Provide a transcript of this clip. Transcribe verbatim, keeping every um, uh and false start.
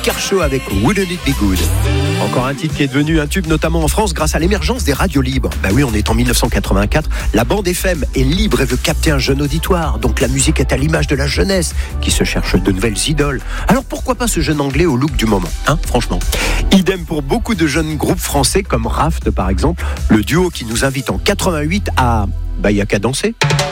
Kershaw avec Wouldn't It Be Good. Encore un titre qui est devenu un tube, notamment en France, grâce à l'émergence des radios libres. Ben oui, on est en dix-neuf cent quatre-vingt-quatre. La bande F M est libre et veut capter un jeune auditoire. Donc la musique est à l'image de la jeunesse qui se cherche de nouvelles idoles. Alors pourquoi pas ce jeune anglais au look du moment, hein, franchement. Idem pour beaucoup de jeunes groupes français comme Raft par exemple, le duo qui nous invite en quatre-vingt-huit à... Bah, y a qu'à danser.